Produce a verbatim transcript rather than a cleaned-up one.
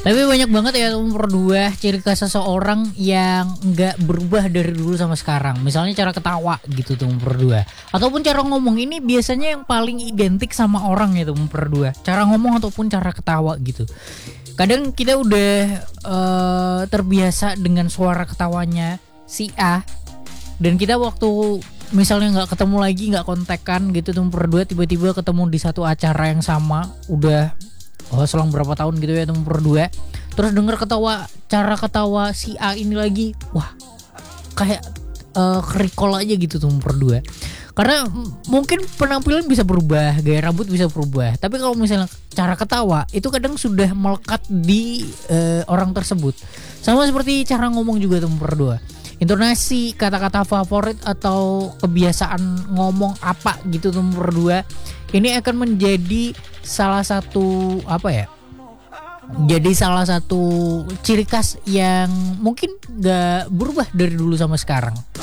Tapi banyak banget ya nomor dua ciri khas seseorang yang nggak berubah dari dulu sama sekarang. Misalnya cara ketawa gitu tuh nomor dua. Ataupun cara ngomong, ini biasanya yang paling identik sama orang itu nomor dua. Cara ngomong ataupun cara ketawa gitu. Kadang kita udah uh, terbiasa dengan suara ketawanya si A, dan kita waktu misalnya nggak ketemu lagi, nggak kontekan gitu tuh nomor dua, tiba-tiba ketemu di satu acara yang sama, udah oh selang berapa tahun gitu ya nomor dua, terus denger ketawa, cara ketawa si A ini lagi, wah kayak uh, recall aja gitu tuh nomor dua. Karena m- mungkin penampilan bisa berubah, gaya rambut bisa berubah, tapi kalau misalnya cara ketawa itu kadang sudah melekat di uh, orang tersebut. Sama seperti cara ngomong juga tuh nomor dua. Intonasi, kata-kata favorit atau kebiasaan ngomong apa gitu tuh nomor dua, ini akan menjadi salah satu apa ya? Jadi salah satu ciri khas yang mungkin gak berubah dari dulu sama sekarang.